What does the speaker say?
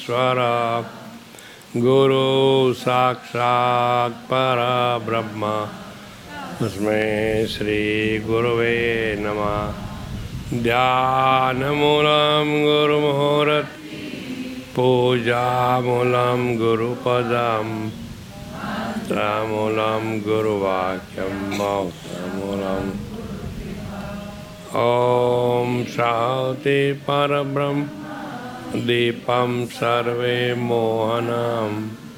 ईश्वर गुरु साक्षात् परब्रह्म तस्मै श्री गुरवे नमः। ध्यानमूलं गुरुमुहूर्त पूजामूलं गुरुपदं मंत्रमूलं गुरुवाक्यं मौनमूलं ॐ शान्ति परब्रह्म दीपं सर्वे मोहनम्